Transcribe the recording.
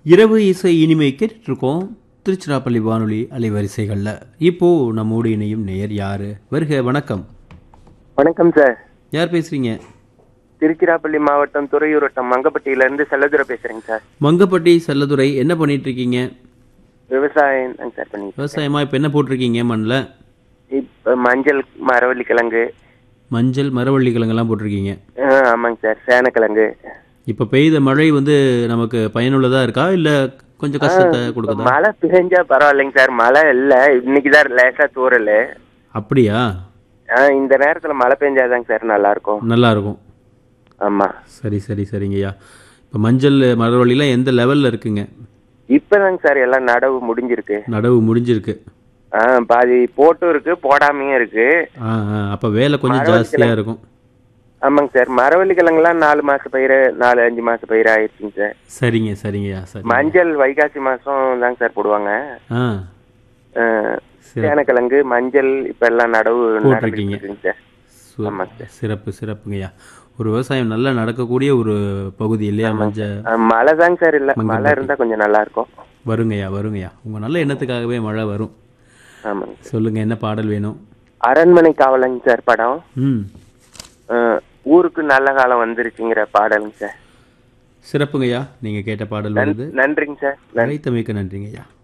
இரவு இசை இனிமை கேட்டுட்ருக்கோம் திருச்சிராப்பள்ளி வானொலி அலைவரிசைகளில். இப்போது நம்மோடு இணையும் நேயர் யார்? வருக, வணக்கம். வணக்கம் சார். யார் பேசுகிறீங்க? திருச்சிராப்பள்ளி மாவட்டம் துறையூர் வட்டம் மங்கப்பட்டியிலேருந்து செல்லதுரை பேசுகிறேங்க சார். மங்கப்பட்டி செல்லதுரை, என்ன பண்ணிகிட்ருக்கீங்க? விவசாயம் தாங்க சார் பண்ணி. விவசாயமாக இப்போ என்ன போட்டிருக்கீங்க மண்ணில்? இப்போ மஞ்சள், மரவள்ளி கிழங்கு. மஞ்சள், மரவள்ளி கிழங்கெல்லாம் போட்டிருக்கீங்க. ஆமாங்க சார், சேனக்கிழங்கு. இப்போ பெய்த மழை நமக்கு பயனுள்ளதாக இருக்கா இல்லை கொஞ்சம் கஷ்டத்தை கொடுக்குதா? மழை பெஞ்சா பரவாயில்லைங்க சார், மழை இல்லை, இன்னைக்கு தான் லேசாக தூரல். அப்படியா? இந்த நேரத்தில் மழை பெஞ்சாதாங்க சார் நல்லாயிருக்கும். நல்லாயிருக்கும். ஆமாம். சரி சரி சரிங்கய்யா. இப்போ மஞ்சள் மரவள்ளிலாம் எந்த லெவலில் இருக்குங்க? இப்போதாங்க சார் எல்லாம் நடவு முடிஞ்சிருக்கு. நடவு முடிஞ்சிருக்கு. பாதி போட்டும் இருக்கு, போடாமையும் இருக்கு. அப்போ வேலை கொஞ்சம் ஜாஸ்தியாக இருக்கும். ஆமாங்க சார், மரவள்ளி கிழங்குலாம் 4 மாச பயிர், 4-5 மாச பயிர் ஆயிடுச்சுங்க சார். சரிங்க சரிங்கய்யா. சரி. மஞ்சள் வைகாசி மாசம் தாங்க சார் போடுவாங்க. சேனக்கிழங்கு, மஞ்சள் இப்ப எல்லாம் நடவு போட்டிருக்கீங்க சார். ஆமாங்க சார். சிறப்பு சிறப்புங்கய்யா. ஒரு விவசாயம் நல்லா நடக்கக்கூடிய ஒரு பகுதி இல்லையா மஞ்சள்? மழை தாங்க சார் இல்லை, மழை இருந்தா கொஞ்சம் நல்லா இருக்கும். வருங்கய்யா வருங்கய்யா, உங்க நல்ல எண்ணத்துக்காகவே மழை வரும். ஆமாங்க. சொல்லுங்க, என்ன பாடல் வேணும்? அரண்மனை காவலங்க சார் படம். ஊருக்கு நல்ல காலம் வந்துருச்சுங்கிற பாடலுங்க சார். சிறப்புங்கய்யா, நீங்க கேட்ட பாடல் வருது. நன்றிங்க சார். அழைத்தமைக்கு நன்றிங்கய்யா.